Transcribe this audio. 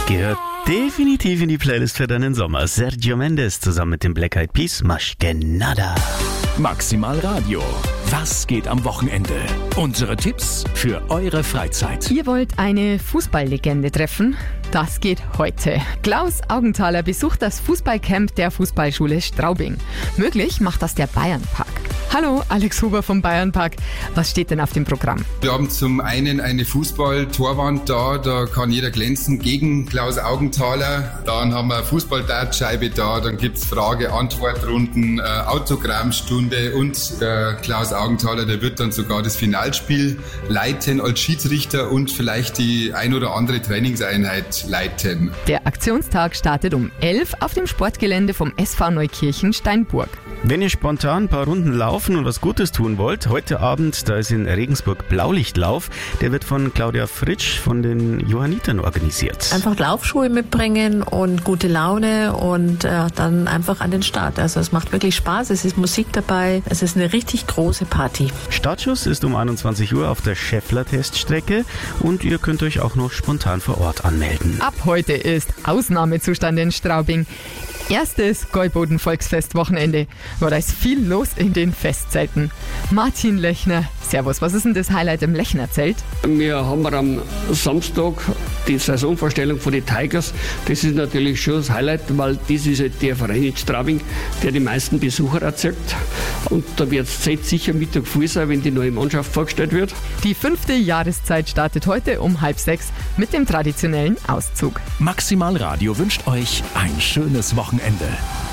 Gehört definitiv in die Playlist für deinen Sommer. Sergio Mendes zusammen mit den Black Eyed Peas, Más que nada. Maximal Radio. Was geht am Wochenende? Unsere Tipps für eure Freizeit. Ihr wollt eine Fußballlegende treffen? Das geht heute. Klaus Augenthaler besucht das Fußballcamp der Fußballschule Straubing. Möglich macht das der Bayernpark. Hallo, Alex Huber vom Bayernpark. Was steht denn auf dem Programm? Wir haben zum einen eine Fußball-Torwand da kann jeder glänzen gegen Klaus Augenthaler. Dann haben wir eine Fußball-Dartscheibe da, dann gibt's Frage-Antwort-Runden, Autogrammstunde und der Klaus Augenthaler, der wird dann sogar das Finalspiel leiten als Schiedsrichter und vielleicht die ein oder andere Trainingseinheit leiten. Der Aktionstag startet um 11 auf dem Sportgelände vom SV Neukirchen Steinburg. Wenn ihr spontan ein paar Runden laufen und was Gutes tun wollt, heute Abend, da ist in Regensburg Blaulichtlauf, der wird von Claudia Fritsch von den Johannitern organisiert. Einfach Laufschuhe mitbringen und gute Laune und dann einfach an den Start. Also es macht wirklich Spaß, es ist Musik dabei, es ist eine richtig große Party. Startschuss ist um 21 Uhr auf der Scheffler-Teststrecke und ihr könnt euch auch noch spontan vor Ort anmelden. Ab heute ist Ausnahmezustand in Straubing. Erstes Gäuboden-Volksfest-Wochenende. War da ist viel los in den Festzelten. Martin Lechner, servus, was ist denn das Highlight im Lechner-Zelt? Wir haben am Samstag die Saisonvorstellung von den Tigers. Das ist natürlich schon das Highlight, weil das ist halt der Verein in Straubing, der die meisten Besucher erzeugt. Und da wird das Zelt sicher Mittag voll sein, wenn die neue Mannschaft vorgestellt wird. Die 5. Jahreszeit startet heute um 5:30 mit dem traditionellen Auszug. Maximal Radio wünscht euch ein schönes Wochenende.